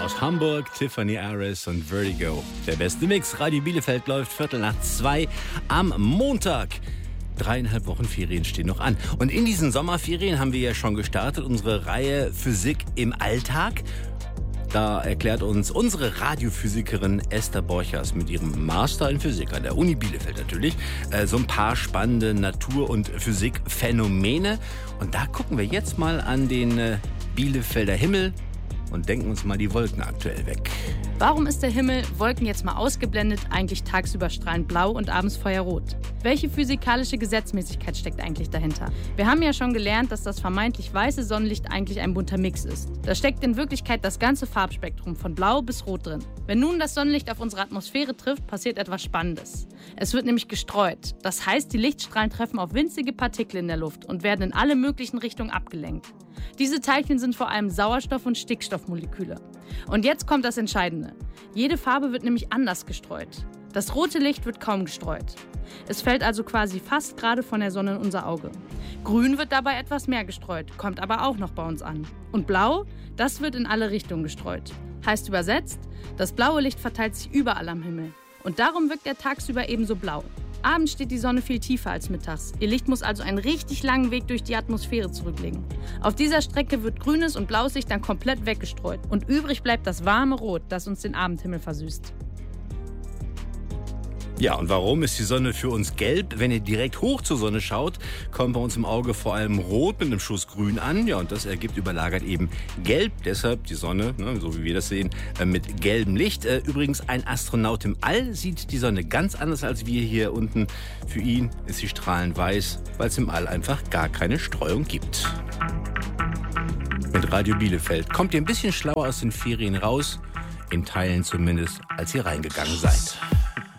aus Hamburg, Tiffany Aris und Vertigo. Der beste Mix. Radio Bielefeld läuft 1:45 am Montag. 3,5 Wochen Ferien stehen noch an. Und in diesen Sommerferien haben wir ja schon gestartet, unsere Reihe Physik im Alltag. Da erklärt uns unsere Radiophysikerin Esther Borchers mit ihrem Master in Physik an der Uni Bielefeld natürlich so ein paar spannende Natur- und Physikphänomene. Und da gucken wir jetzt mal an den Bielefelder Himmel und denken uns mal die Wolken aktuell weg. Warum ist der Himmel, Wolken jetzt mal ausgeblendet, eigentlich tagsüber strahlend blau und abends feuerrot? Welche physikalische Gesetzmäßigkeit steckt eigentlich dahinter? Wir haben ja schon gelernt, dass das vermeintlich weiße Sonnenlicht eigentlich ein bunter Mix ist. Da steckt in Wirklichkeit das ganze Farbspektrum von blau bis rot drin. Wenn nun das Sonnenlicht auf unsere Atmosphäre trifft, passiert etwas Spannendes. Es wird nämlich gestreut. Das heißt, die Lichtstrahlen treffen auf winzige Partikel in der Luft und werden in alle möglichen Richtungen abgelenkt. Diese Teilchen sind vor allem Sauerstoff- und Stickstoffmoleküle. Und jetzt kommt das Entscheidende. Jede Farbe wird nämlich anders gestreut. Das rote Licht wird kaum gestreut. Es fällt also quasi fast gerade von der Sonne in unser Auge. Grün wird dabei etwas mehr gestreut, kommt aber auch noch bei uns an. Und blau, das wird in alle Richtungen gestreut. Heißt übersetzt, das blaue Licht verteilt sich überall am Himmel. Und darum wirkt er tagsüber ebenso blau. Abends steht die Sonne viel tiefer als mittags. Ihr Licht muss also einen richtig langen Weg durch die Atmosphäre zurücklegen. Auf dieser Strecke wird grünes und blaues Licht dann komplett weggestreut. Und übrig bleibt das warme Rot, das uns den Abendhimmel versüßt. Ja, und warum ist die Sonne für uns gelb? Wenn ihr direkt hoch zur Sonne schaut, kommt bei uns im Auge vor allem rot mit einem Schuss grün an. Ja, und das ergibt überlagert eben gelb. Deshalb die Sonne, so wie wir das sehen, mit gelbem Licht. Übrigens, ein Astronaut im All sieht die Sonne ganz anders als wir hier unten. Für ihn ist sie strahlend weiß, weil es im All einfach gar keine Streuung gibt. Mit Radio Bielefeld kommt ihr ein bisschen schlauer aus den Ferien raus. In Teilen zumindest, als ihr reingegangen seid.